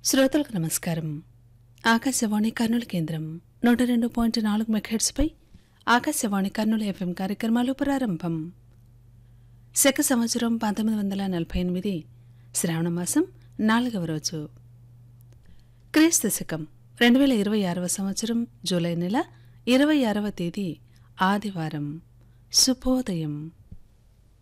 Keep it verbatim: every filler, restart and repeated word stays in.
శ్రోతలకు నమస్కారం. ఆకాశవాణి కర్నూలు కేంద్రం నూట రెండు పాయింట్ నాలుగు మెగాహెర్ట్జ్పై ఆకాశవాణి కర్నూలు ఎఫ్ఎం కార్యక్రమాలు ప్రారంభం. శక సంవత్సరం పంతొమ్మిది వందల నలభై ఎనిమిది శ్రావణమాసం నాలుగవ రోజు, క్రీస్తు శకం రెండు వేల ఇరవై ఆరవ సంవత్సరం జూలై నెల ఇరవై ఆరవ తేదీ ఆదివారం. శుభోదయం.